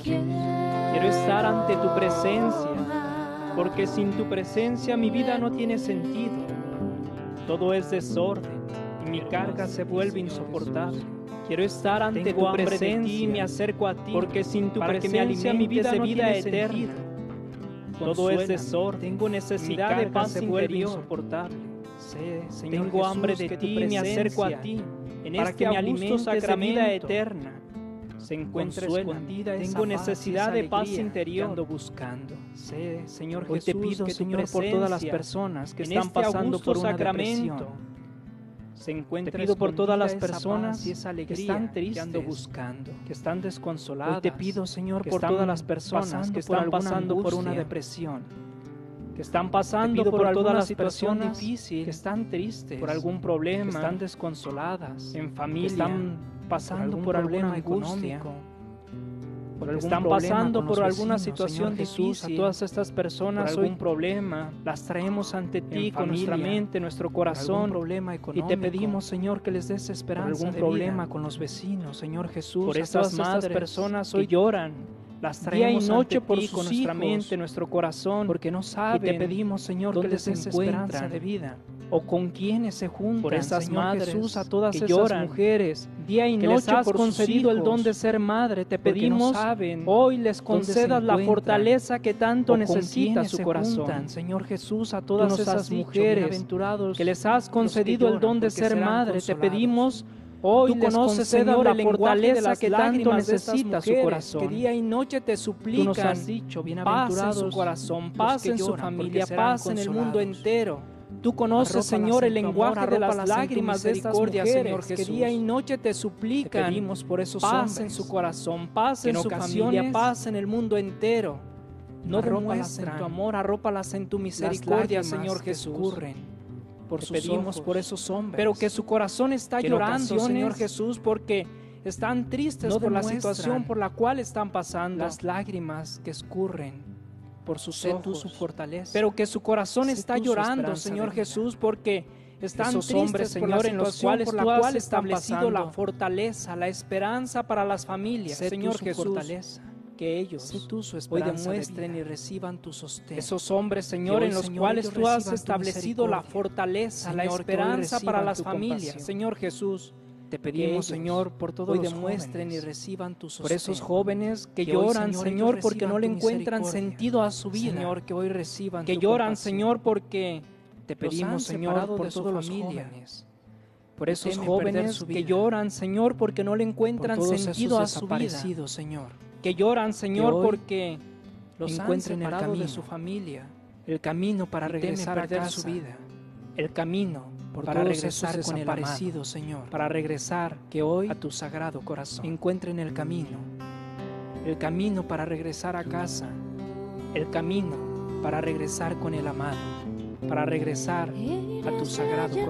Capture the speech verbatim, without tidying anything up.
Quiero estar ante tu presencia, porque sin tu presencia mi vida no tiene sentido. Todo es desorden y mi carga se vuelve insoportable. Quiero estar ante Tengo tu hambre de presencia ti y y me acerco a ti, porque sin tu para que me presencia alimente mi vida de no vida tiene eterna. sentido. Todo es Consuélame. desorden. Tengo necesidad mi de carga paz se vuelve interior. insoportable. Sé, Señor Tengo Jesús, hambre de que ti tu y me acerco a presencia ti, en para este que me mi alimentes alimento de sacramento vida eterna se encuentra Consuélame. escondida esa Tengo paz y necesidad esa de paz alegría interior que ando buscando. Sé, Señor Hoy Jesús, te pido, que tu Señor, por todas las presencia personas que en están este pasando augusto por una sacramento depresión. se encuentra Te pido por todas las escondida esa personas paz y esa que alegría están que ando tristes, buscando, que están desconsoladas. Hoy te pido, Señor, que por están todas las personas pasando que por están alguna pasando por una angustia, depresión, que están Te pasando pido por, por alguna todas las situación personas difícil, que están tristes, por algún problema, que están desconsoladas, en que familia, están pasando por por, algún alguna problema angustia, económico, por que algún están problema pasando con por los alguna vecinos, situación Señor Jesús, difícil, a todas estas personas por algún hoy problema, las traemos ante ti en con nuestra familia, mente, nuestro por algún corazón, problema y económico, te pedimos, Señor, que les des por esperanza algún de problema vida. con los vecinos, Señor Jesús, Por a estas todas estas madres personas que hoy lloran, las día y traemos noche ante por ti sus con nuestra hijos, mente, nuestro corazón, porque no y te saben pedimos, Señor, que dónde les se des esperanza encuentran de vida. o con quiénes se juntan. Por esas Señor madres Jesús, a todas que esas lloran, mujeres día y que les noche has por sus concedido el hijos, don de ser madre, te porque no pedimos saben hoy les dónde se concedas la encuentran fortaleza que tanto o con necesita quiénes su se corazón. juntan. Señor Jesús, a Tú todas nos has esas dicho, mujeres bienaventurados que les has los que concedido el lloran, don de porque ser serán madre, te consolados. pedimos hoy Tú les conoces, concedas Señor, la el lenguaje de fortaleza las que tanto lágrimas de estas necesita su mujeres, corazón. que día y noche te Tú nos suplican has dicho, paz en bienaventurados su corazón, los paz que en su lloran, familia, porque serán paz en el mundo consolados. entero. Tú conoces, Arrópalas Señor, el en tu amor, lenguaje de arrópalas las en tu lágrimas de estas misericordia, mujeres, Señor que Jesús. día y noche te Te suplican pedimos por esos paz hombres en su corazón, paz que en en su ocasiones familia, paz en el mundo entero. No arrópalas demuestran en tu amor, arrópalas en tu misericordia, misericordia, Señor que Jesús. escurren Por Te sus pedimos ojos, por esos hombres, pero que su corazón está que en llorando, ocasiones Señor Jesús, porque están tristes no por la demuestran situación por la cual están pasando. las lágrimas que escurren por sus sé ojos, tú su fortaleza, pero que su corazón sé está tú su llorando, esperanza Señor de vida. Jesús, porque están Esos tristes hombres, por Señor, la en los situación cuales por la tú has cual establecido establecido la fortaleza, la esperanza para las familias, sé Señor tú su Jesús, fortaleza, que ellos sé tú su hoy esperanza de demuestren vida. y reciban tu sostén. Esos hombres, Señor, Que hoy, en los Señor, cuales ellos tú has reciban tu establecido la misericordia. fortaleza, la Señor, que hoy esperanza para reciban las tu familias, compasión. Señor Jesús. Te Que pedimos, ellos Señor, por todos hoy los demuestren jóvenes y reciban tu por esos sostén. jóvenes que, Que hoy, lloran, Señor, Señor, ellos porque no reciban le tu encuentran misericordia. sentido a su vida. Señor, que hoy reciban que tu lloran, compasión. Señor, porque Te los pedimos, han Señor, separado por de su todos los familia. jóvenes, Por que esos temen perder jóvenes su que vida. lloran, Señor, porque no le por encuentran todos sentido esos a su vida. desaparecidos, Señor, Que lloran, Señor, hoy porque los encuentren han el separado de camino. su familia, el camino para Y temen regresar a perder casa, su vida. el camino por para todos regresar esos con el amado, desaparecidos, Señor, para regresar que hoy a tu sagrado corazón. encuentren el camino, El camino para regresar a casa, el camino para regresar con el amado, para regresar a tu sagrado corazón.